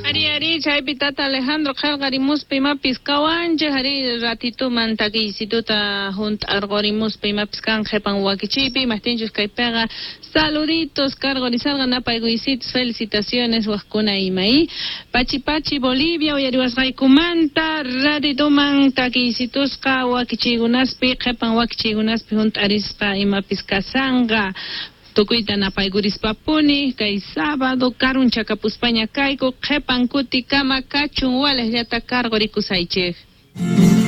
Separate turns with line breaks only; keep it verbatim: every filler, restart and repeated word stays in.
Ari ari chaypi tata Alejandro qalqarimuspa imapis kawanchik ari ratituman takisituta hunt'arqurimuspa imapis kan qhipan wakichiypi imaptinchik kaypiqa saluditos karqurisalqa napayquysitos felicitaciones waqkuna imay pachi pachi Bolivia uyariwasqaykumanta ratituman takisitusqa wakichiykunaspi qhipan wakichiykunaspi hunt'arispa imapis kasanqa tukuyta napaykurispapuni kay sábado karun chakapuspaña kayku qhipan kuti kama kachun walaqllata karqurikusaychik.